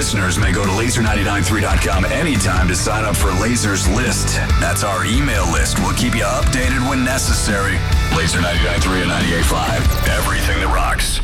listeners may go to laser993.com anytime to sign up for Laser's List. That's our email list. We'll keep you updated when necessary. Laser 99.3 and 98.5. Everything that rocks.